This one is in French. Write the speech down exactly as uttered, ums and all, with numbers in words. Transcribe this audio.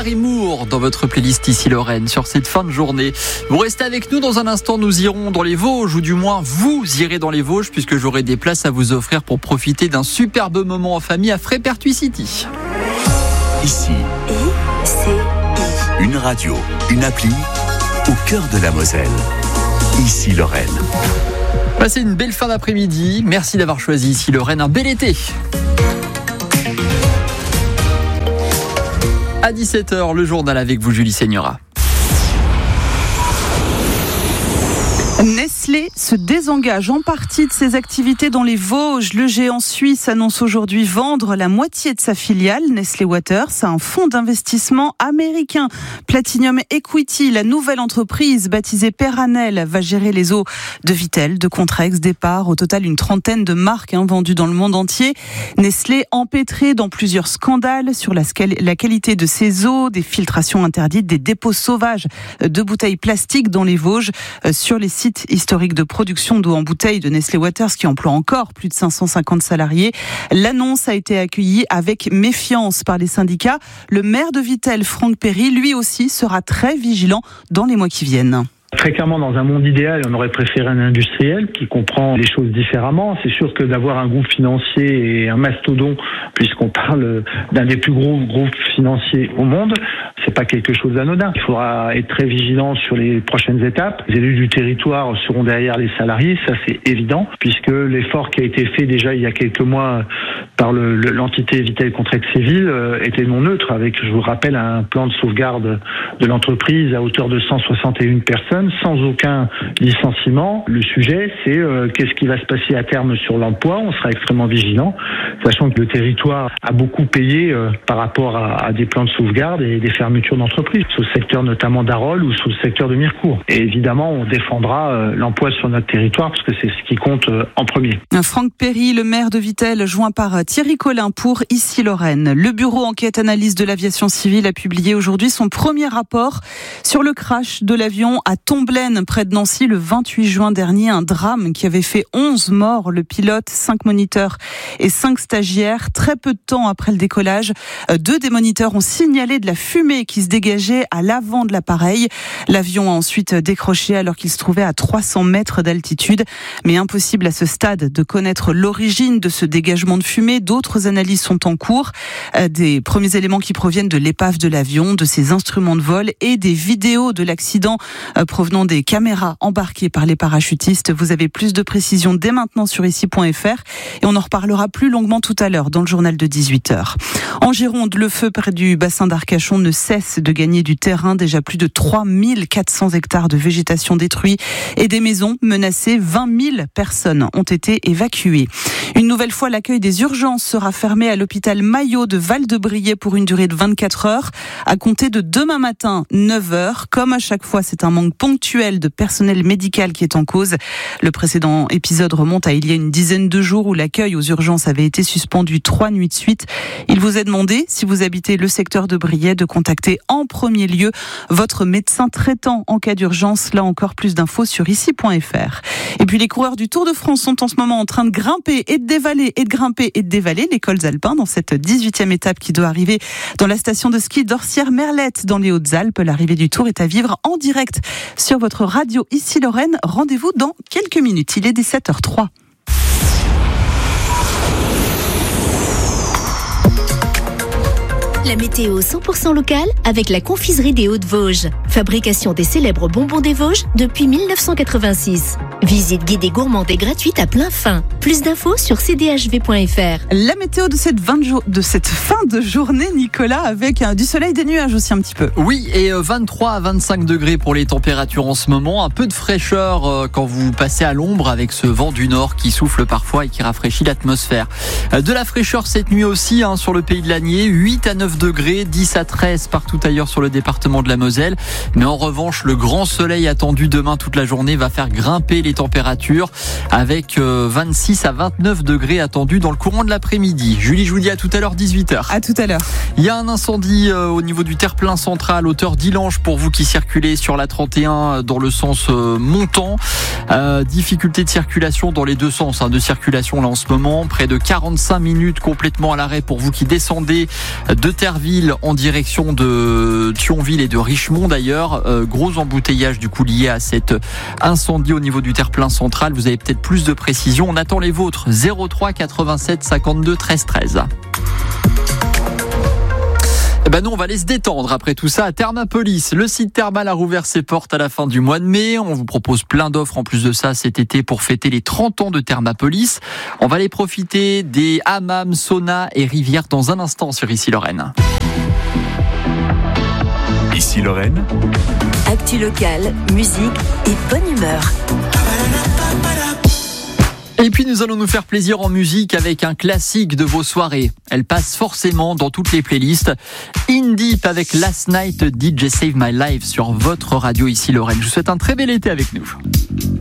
Gary Moore dans votre playlist Ici Lorraine sur cette fin de journée. Vous restez avec nous dans un instant, nous irons dans les Vosges, ou du moins vous irez dans les Vosges puisque j'aurai des places à vous offrir pour profiter d'un superbe moment en famille à Frépertuis City. Ici, I C I. Une radio, une appli au cœur de la Moselle. Ici Lorraine. Passez une belle fin d'après-midi. Merci d'avoir choisi Ici Lorraine. Un bel été. À dix-sept heures, le journal avec vous, Julie Seigneura. Nestlé se désengage en partie de ses activités dans les Vosges. Le géant suisse annonce aujourd'hui vendre la moitié de sa filiale, Nestlé Waters, à un fonds d'investissement américain. Platinum Equity, la nouvelle entreprise baptisée Peranel, va gérer les eaux de Vittel, de Contrex, Départ. Au total, une trentaine de marques hein, vendues dans le monde entier. Nestlé empêtré dans plusieurs scandales sur la, la qualité de ses eaux, des filtrations interdites, des dépôts sauvages de bouteilles plastiques dans les Vosges, euh, sur les sites historique de production d'eau en bouteille de Nestlé Waters qui emploie encore plus de cinq cent cinquante salariés. L'annonce a été accueillie avec méfiance par les syndicats. Le maire de Vittel, Franck Perry, lui aussi sera très vigilant dans les mois qui viennent. Très clairement, dans un monde idéal, on aurait préféré un industriel qui comprend les choses différemment. C'est sûr que d'avoir un groupe financier et un mastodon, puisqu'on parle d'un des plus gros groupes financiers au monde, c'est pas quelque chose d'anodin. Il faudra être très vigilant sur les prochaines étapes. Les élus du territoire seront derrière les salariés, ça c'est évident, puisque l'effort qui a été fait déjà il y a quelques mois par le, l'entité Vittel Contrex Civil euh, était non neutre, avec, je vous rappelle, un plan de sauvegarde de l'entreprise à hauteur de cent soixante et une personnes, sans aucun licenciement. Le sujet, c'est euh, qu'est-ce qui va se passer à terme sur l'emploi. On sera extrêmement vigilant, sachant que le territoire a beaucoup payé euh, par rapport à, à des plans de sauvegarde et des fermetures d'entreprises, sous le secteur notamment d'Arol ou sous le secteur de Mirecourt. Et évidemment, on défendra euh, l'emploi sur notre territoire, parce que c'est ce qui compte euh, en premier. Franck Perry, le maire de Vittel, joint par Thierry Collin pour Ici Lorraine. Le bureau enquête-analyse de l'aviation civile a publié aujourd'hui son premier rapport sur le crash de l'avion à Tomblaine, près de Nancy, le vingt-huit juin dernier. Un drame qui avait fait onze morts, le pilote, cinq moniteurs et cinq stagiaires. Très peu de temps après le décollage, deux des moniteurs ont signalé de la fumée qui se dégageait à l'avant de l'appareil. L'avion a ensuite décroché alors qu'il se trouvait à trois cents mètres d'altitude. Mais impossible à ce stade de connaître l'origine de ce dégagement de fumée. D'autres analyses sont en cours. Des premiers éléments qui proviennent de l'épave de l'avion, de ses instruments de vol et des vidéos de l'accident provenant des caméras embarquées par les parachutistes. Vous avez plus de précisions dès maintenant sur ici point f r et on en reparlera plus longuement tout à l'heure dans le journal de dix-huit heures. En Gironde, le feu près du bassin d'Arcachon ne cesse de gagner du terrain. Déjà plus de trois mille quatre cents hectares de végétation détruits et des maisons menacées. vingt mille personnes ont été évacuées. Une nouvelle fois, l'accueil des urgences sera fermé à l'hôpital Maillot de Val-de-Briey pour une durée de vingt-quatre heures à compter de demain matin, neuf heures. Comme à chaque fois, c'est un manque ponctuel de personnel médical qui est en cause. Le précédent épisode remonte à il y a une dizaine de jours où l'accueil aux urgences avait été suspendu trois nuits de suite. Il vous est demandé, si vous habitez le secteur de Briey, de contacter en premier lieu votre médecin traitant en cas d'urgence. Là encore, plus d'infos sur ici point f r. Et puis les coureurs du Tour de France sont en ce moment en train de grimper et de dévaler et de grimper et de dévaler les cols alpins dans cette dix-huitième étape qui doit arriver dans la station de ski d'Orsières-Merlette dans les Hautes-Alpes. L'arrivée du Tour est à vivre en direct sur votre radio Ici Lorraine. Rendez-vous dans quelques minutes. Il est dix-sept heures trois. La météo cent pour cent locale avec la confiserie des Hauts-de-Vosges. Fabrication des célèbres bonbons des Vosges depuis mille neuf cent quatre-vingt-six. Visite guidée gourmande et gratuite à plein fin. Plus d'infos sur c d h v point f r. La météo de cette, vingt jours, de cette fin de journée, Nicolas, avec euh, du soleil et des nuages aussi un petit peu. Oui, et euh, vingt-trois à vingt-cinq degrés pour les températures en ce moment. Un peu de fraîcheur euh, quand vous passez à l'ombre avec ce vent du nord qui souffle parfois et qui rafraîchit l'atmosphère. Euh, de la fraîcheur cette nuit aussi hein, sur le pays de l'Agnier. huit à neuf degrés, dix à treize partout ailleurs sur le département de la Moselle. Mais en revanche, le grand soleil attendu demain toute la journée va faire grimper les températures avec vingt-six à vingt-neuf degrés attendus dans le courant de l'après-midi. Julie, je vous dis à tout à l'heure, dix-huit heures. À tout à l'heure. Il y a un incendie euh, au niveau du terre-plein central, hauteur d'Illange pour vous qui circulez sur la trente et un dans le sens euh, montant. Euh, difficulté de circulation dans les deux sens hein, de circulation là en ce moment. Près de quarante-cinq minutes complètement à l'arrêt pour vous qui descendez de Terreville en direction de Thionville et de Richemont d'ailleurs. Euh, gros embouteillage du coup lié à cet incendie au niveau du terre-plein central. Vous avez peut-être plus de précision. On attend les vôtres. zéro trois quatre-vingt-sept cinquante-deux treize treize. Eh ben nous, on va aller se détendre après tout ça à Thermapolis. Le site thermal a rouvert ses portes à la fin du mois de mai. On vous propose plein d'offres en plus de ça cet été pour fêter les trente ans de Thermapolis. On va aller profiter des hammams, saunas et rivières dans un instant sur Ici Lorraine. Ici Lorraine. Actu locale, musique et bonne humeur. Et puis nous allons nous faire plaisir en musique avec un classique de vos soirées. Elle passe forcément dans toutes les playlists. In Deep avec Last Night D J Save My Life sur votre radio Ici Lorraine. Je vous souhaite un très bel été avec nous.